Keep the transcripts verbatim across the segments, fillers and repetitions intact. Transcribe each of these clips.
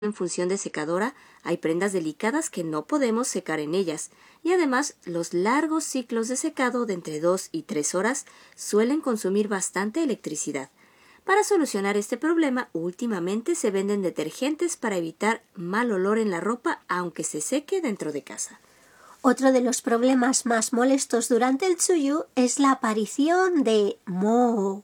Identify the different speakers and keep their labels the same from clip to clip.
Speaker 1: en función de secadora, hay prendas delicadas que no podemos secar en ellas, y además los largos ciclos de secado de entre dos y tres horas suelen consumir bastante electricidad. Para solucionar este problema, últimamente se venden detergentes para evitar mal olor en la ropa aunque se seque dentro de casa.
Speaker 2: Otro de los problemas más molestos durante el tsuyu es la aparición de moho.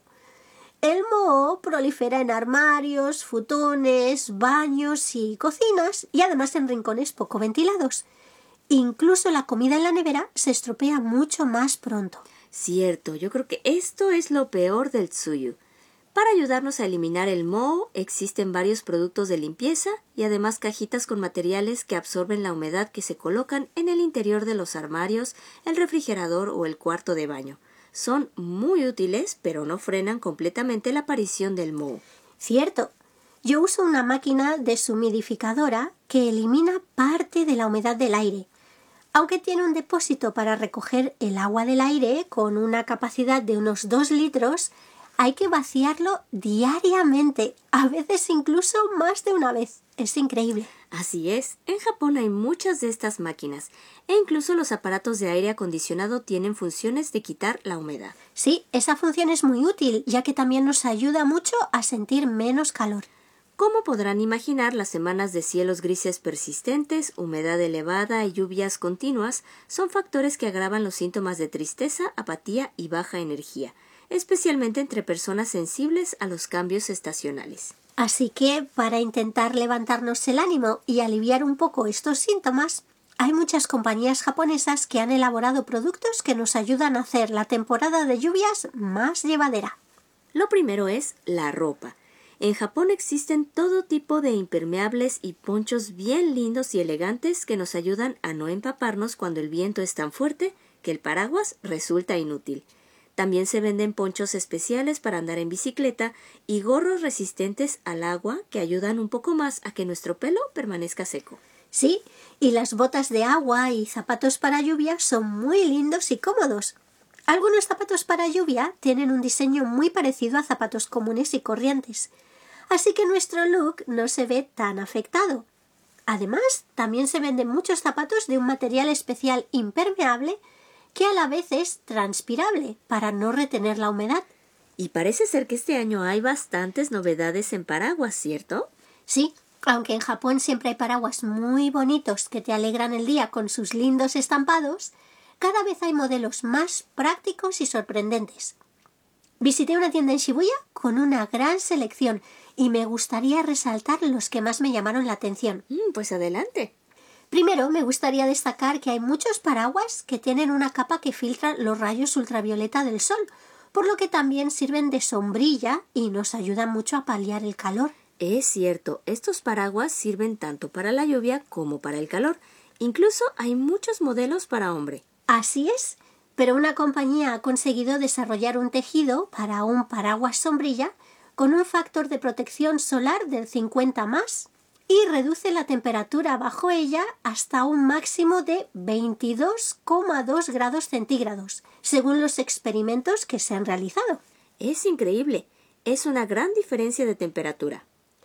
Speaker 2: El moho prolifera en armarios, futones, baños y cocinas y además en rincones poco ventilados. Incluso la comida en la nevera se estropea mucho más pronto.
Speaker 1: Cierto, yo creo que esto es lo peor del tsuyu. Para ayudarnos a eliminar el moho, existen varios productos de limpieza y además cajitas con materiales que absorben la humedad que se colocan en el interior de los armarios, el refrigerador o el cuarto de baño. Son muy útiles, pero no frenan completamente la aparición del moho.
Speaker 2: Cierto. Yo uso una máquina deshumidificadora que elimina parte de la humedad del aire. Aunque tiene un depósito para recoger el agua del aire con una capacidad de unos dos litros, hay que vaciarlo diariamente, a veces incluso más de una vez. Es increíble.
Speaker 1: Así es, en Japón hay muchas de estas máquinas e incluso los aparatos de aire acondicionado tienen funciones de quitar la humedad.
Speaker 2: Sí, esa función es muy útil, ya que también nos ayuda mucho a sentir menos calor.
Speaker 1: Como podrán imaginar, las semanas de cielos grises persistentes, humedad elevada y lluvias continuas son factores que agravan los síntomas de tristeza, apatía y baja energía, especialmente entre personas sensibles a los cambios estacionales.
Speaker 2: Así que, para intentar levantarnos el ánimo y aliviar un poco estos síntomas, hay muchas compañías japonesas que han elaborado productos que nos ayudan a hacer la temporada de lluvias más llevadera.
Speaker 1: Lo primero es la ropa. En Japón existen todo tipo de impermeables y ponchos bien lindos y elegantes que nos ayudan a no empaparnos cuando el viento es tan fuerte que el paraguas resulta inútil. También se venden ponchos especiales para andar en bicicleta y gorros resistentes al agua que ayudan un poco más a que nuestro pelo permanezca seco.
Speaker 2: Sí, y las botas de agua y zapatos para lluvia son muy lindos y cómodos. Algunos zapatos para lluvia tienen un diseño muy parecido a zapatos comunes y corrientes, así que nuestro look no se ve tan afectado. Además, también se venden muchos zapatos de un material especial impermeable que a la vez es transpirable para no retener la humedad.
Speaker 1: Y parece ser que este año hay bastantes novedades en paraguas, ¿cierto?
Speaker 2: Sí, aunque en Japón siempre hay paraguas muy bonitos que te alegran el día con sus lindos estampados, cada vez hay modelos más prácticos y sorprendentes. Visité una tienda en Shibuya con una gran selección y me gustaría resaltar los que más me llamaron la atención.
Speaker 1: Mm, pues adelante.
Speaker 2: Primero, me gustaría destacar que hay muchos paraguas que tienen una capa que filtra los rayos ultravioleta del sol, por lo que también sirven de sombrilla y nos ayudan mucho a paliar el calor.
Speaker 1: Es cierto, estos paraguas sirven tanto para la lluvia como para el calor. Incluso hay muchos modelos para hombre.
Speaker 2: Así es, pero una compañía ha conseguido desarrollar un tejido para un paraguas sombrilla con un factor de protección solar del cincuenta más y reduce la temperatura bajo ella hasta un máximo de veintidós coma dos grados centígrados, según los experimentos que se han realizado.
Speaker 1: Es increíble, es una gran diferencia de temperatura.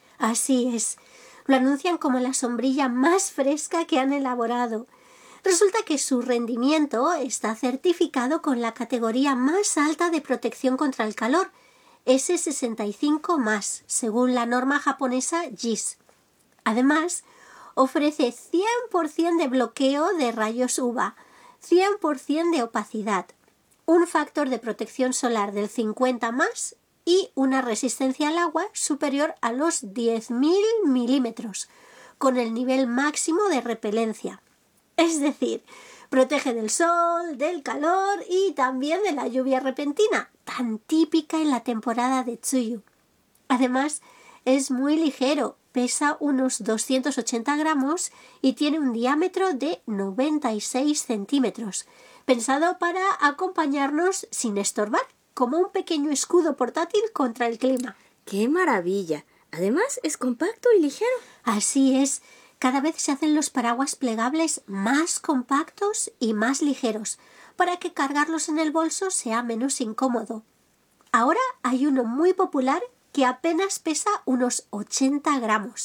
Speaker 2: Así es, lo anuncian como la sombrilla más fresca que han elaborado. Resulta que su rendimiento está certificado con la categoría más alta de protección contra el calor, ese sesenta y cinco más, según la norma japonesa J I S. Además, ofrece cien por ciento de bloqueo de rayos U V A, cien por ciento de opacidad, un factor de protección solar del cincuenta más y una resistencia al agua superior a los diez mil milímetros, con el nivel máximo de repelencia. Es decir, protege del sol, del calor y también de la lluvia repentina, tan típica en la temporada de Tsuyu. Además, es muy ligero, pesa unos doscientos ochenta gramos y tiene un diámetro de noventa y seis centímetros, pensado para acompañarnos sin estorbar, como un pequeño escudo portátil contra el clima.
Speaker 1: ¡Qué maravilla! Además, es compacto y ligero.
Speaker 2: Así es. Cada vez se hacen los paraguas plegables más compactos y más ligeros, para que cargarlos en el bolso sea menos incómodo. Ahora hay uno muy popular que apenas pesa unos ochenta gramos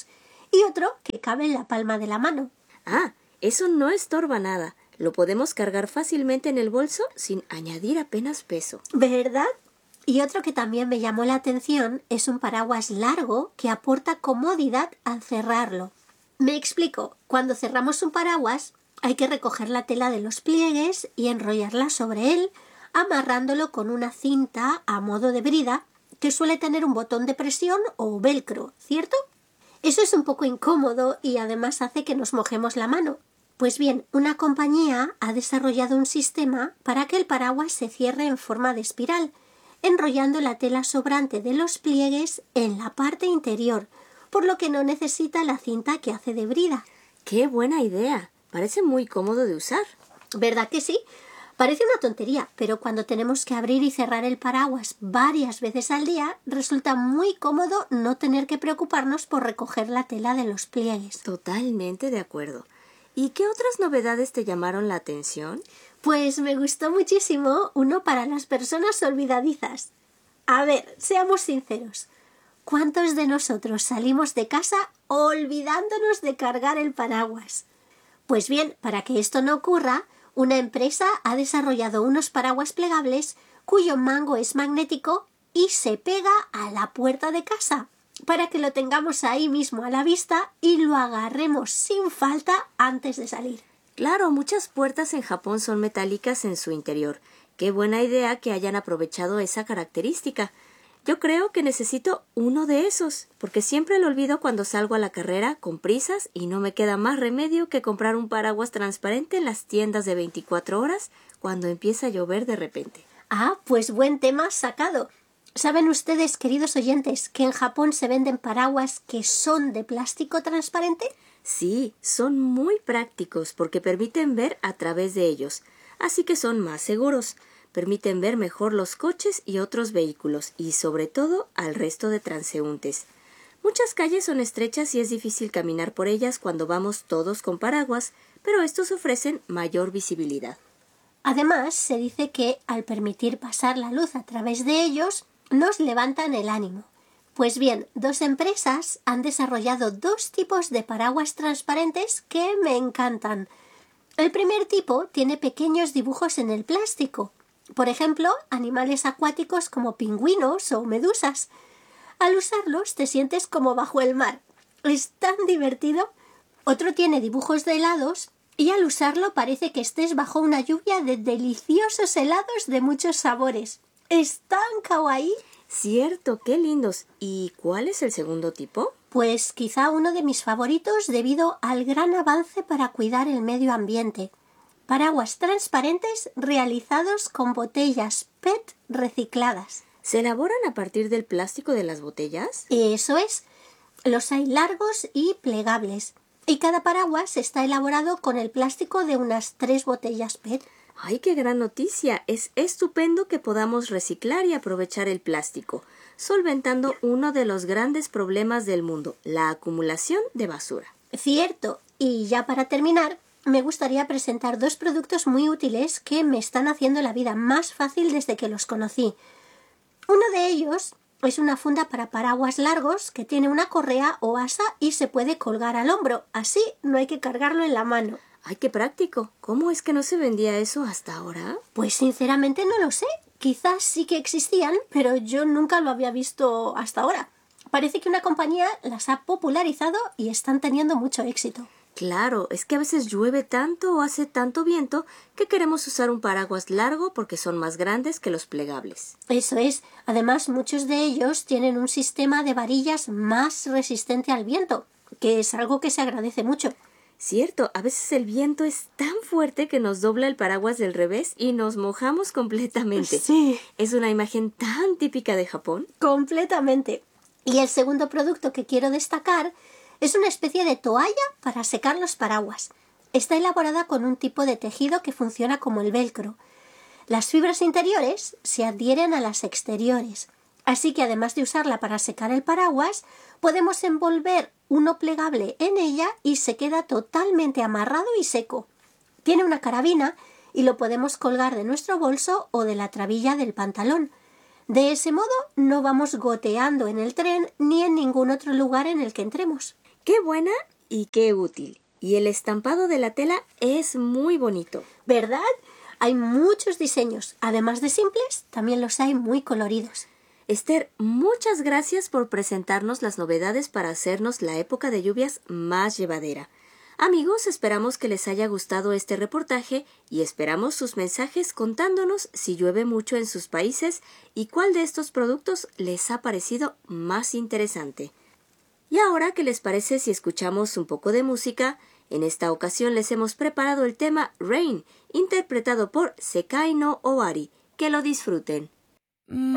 Speaker 2: y otro que cabe en la palma de la mano.
Speaker 1: Ah, eso no estorba nada. Lo podemos cargar fácilmente en el bolso sin añadir apenas peso.
Speaker 2: ¿Verdad? Y otro que también me llamó la atención es un paraguas largo que aporta comodidad al cerrarlo. Me explico. Cuando cerramos un paraguas hay que recoger la tela de los pliegues y enrollarla sobre él, amarrándolo con una cinta a modo de brida que suele tener un botón de presión o velcro, ¿cierto? Eso es un poco incómodo y además hace que nos mojemos la mano. Pues bien, una compañía ha desarrollado un sistema para que el paraguas se cierre en forma de espiral, enrollando la tela sobrante de los pliegues en la parte interior, por lo que no necesita la cinta que hace de brida.
Speaker 1: ¡Qué buena idea! Parece muy cómodo de usar.
Speaker 2: ¿Verdad que sí? Parece una tontería, pero cuando tenemos que abrir y cerrar el paraguas varias veces al día, resulta muy cómodo no tener que preocuparnos por recoger la tela de los pliegues.
Speaker 1: Totalmente de acuerdo. ¿Y qué otras novedades te llamaron la atención?
Speaker 2: Pues me gustó muchísimo uno para las personas olvidadizas. A ver, seamos sinceros. ¿Cuántos de nosotros salimos de casa olvidándonos de cargar el paraguas? Pues bien, para que esto no ocurra, una empresa ha desarrollado unos paraguas plegables cuyo mango es magnético y se pega a la puerta de casa para que lo tengamos ahí mismo a la vista y lo agarremos sin falta antes de salir.
Speaker 1: Claro, muchas puertas en Japón son metálicas en su interior. Qué buena idea que hayan aprovechado esa característica. Yo creo que necesito uno de esos, porque siempre lo olvido cuando salgo a la carrera con prisas y no me queda más remedio que comprar un paraguas transparente en las tiendas de veinticuatro horas cuando empieza a llover de repente.
Speaker 2: Ah, pues buen tema sacado. ¿Saben ustedes, queridos oyentes, que en Japón se venden paraguas que son de plástico transparente?
Speaker 1: Sí, son muy prácticos porque permiten ver a través de ellos, así que son más seguros. Permiten ver mejor los coches y otros vehículos y, sobre todo, al resto de transeúntes. Muchas calles son estrechas y es difícil caminar por ellas cuando vamos todos con paraguas, pero estos ofrecen mayor visibilidad.
Speaker 2: Además, se dice que, al permitir pasar la luz a través de ellos, nos levantan el ánimo. Pues bien, dos empresas han desarrollado dos tipos de paraguas transparentes que me encantan. El primer tipo tiene pequeños dibujos en el plástico. Por ejemplo, animales acuáticos como pingüinos o medusas. Al usarlos te sientes como bajo el mar. Es tan divertido. Otro tiene dibujos de helados y al usarlo parece que estés bajo una lluvia de deliciosos helados de muchos sabores. Es tan kawaii.
Speaker 1: Cierto, qué lindos. ¿Y cuál es el segundo tipo?
Speaker 2: Pues quizá uno de mis favoritos debido al gran avance para cuidar el medio ambiente. Paraguas transparentes realizados con botellas P E T recicladas.
Speaker 1: ¿Se elaboran a partir del plástico de las botellas?
Speaker 2: Eso es. Los hay largos y plegables. Y cada paraguas está elaborado con el plástico de unas tres botellas P E T.
Speaker 1: ¡Ay, qué gran noticia! Es estupendo que podamos reciclar y aprovechar el plástico, solventando uno de los grandes problemas del mundo, la acumulación de basura.
Speaker 2: Cierto. Y ya para terminar, me gustaría presentar dos productos muy útiles que me están haciendo la vida más fácil desde que los conocí. Uno de ellos es una funda para paraguas largos que tiene una correa o asa y se puede colgar al hombro. Así no hay que cargarlo en la mano.
Speaker 1: ¡Ay, qué práctico! ¿Cómo es que no se vendía eso hasta ahora?
Speaker 2: Pues sinceramente no lo sé. Quizás sí que existían, pero yo nunca lo había visto hasta ahora. Parece que una compañía las ha popularizado y están teniendo mucho éxito.
Speaker 1: Claro, es que a veces llueve tanto o hace tanto viento que queremos usar un paraguas largo porque son más grandes que los plegables.
Speaker 2: Eso es. Además, muchos de ellos tienen un sistema de varillas más resistente al viento, que es algo que se agradece mucho.
Speaker 1: Cierto, a veces el viento es tan fuerte que nos dobla el paraguas del revés y nos mojamos completamente.
Speaker 2: Sí.
Speaker 1: Es una imagen tan típica de Japón.
Speaker 2: Completamente. Y el segundo producto que quiero destacar es una especie de toalla para secar los paraguas. Está elaborada con un tipo de tejido que funciona como el velcro. Las fibras interiores se adhieren a las exteriores. Así que además de usarla para secar el paraguas, podemos envolver uno plegable en ella y se queda totalmente amarrado y seco. Tiene una carabina y lo podemos colgar de nuestro bolso o de la trabilla del pantalón. De ese modo no vamos goteando en el tren ni en ningún otro lugar en el que entremos.
Speaker 1: ¡Qué buena y qué útil! Y el estampado de la tela es muy bonito.
Speaker 2: ¿Verdad? Hay muchos diseños. Además de simples, también los hay muy coloridos.
Speaker 1: Esther, muchas gracias por presentarnos las novedades para hacernos la época de lluvias más llevadera. Amigos, esperamos que les haya gustado este reportaje y esperamos sus mensajes contándonos si llueve mucho en sus países y cuál de estos productos les ha parecido más interesante. Y ahora, ¿qué les parece si escuchamos un poco de música? En esta ocasión les hemos preparado el tema Rain, interpretado por Sekai no Owari. Que lo disfruten.